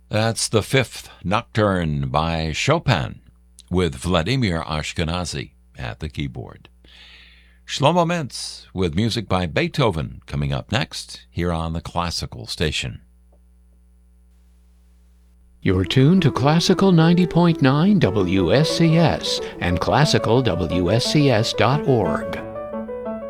That's the Fifth Nocturne by Chopin with Vladimir Ashkenazy at the keyboard. Shlomo Mintz with music by Beethoven coming up next here on the Classical Station. You're tuned to Classical 90.9 WSCS and classicalwscs.org.